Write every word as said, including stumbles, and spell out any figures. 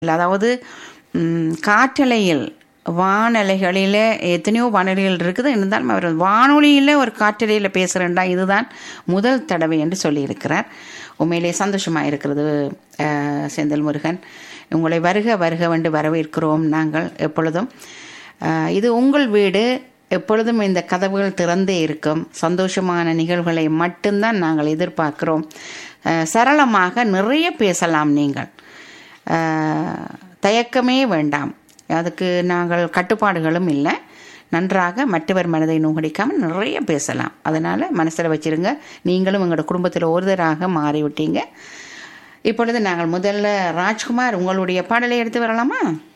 அதாவது ம், காற்றலையில் வானலைகளில் எத்தனையோ வானொலிகள் இருக்குது. இருந்தாலும் அவர் வானொலியில் ஒரு காற்றலையில் பேசுகிறேன்டா இதுதான் முதல் தடவை என்று சொல்லியிருக்கிறார். உண்மையிலே சந்தோஷமாக இருக்கிறது. அஹ், செந்தில் முருகன், உங்களை வருக வருக என்று வரவேற்கிறோம் நாங்கள் எப்பொழுதும். அஹ், இது உங்கள் வீடு, எப்பொழுதும் இந்த கதவுகள் திறந்தே இருக்கும். சந்தோஷமான நிகழ்வுகளை மட்டும்தான் நாங்கள் எதிர்பார்க்கிறோம். அஹ், சரளமாக நிறைய பேசலாம். நீங்கள் அஹ், தயக்கமே வேண்டாம். அதுக்கு நாங்கள் கட்டுப்பாடுகளும் இல்லை. நன்றாக மற்றவர் மனதை நோகடிக்காமல் நிறைய பேசலாம். அதனால் மனசில் வச்சிருங்க. நீங்களும் எங்களோட குடும்பத்தில் ஒருத்தராக மாறிவிட்டீங்க. இப்பொழுது நாங்கள் முதல்ல ராஜ்குமார் உங்களுடைய பாடலை எடுத்து வரலாமா?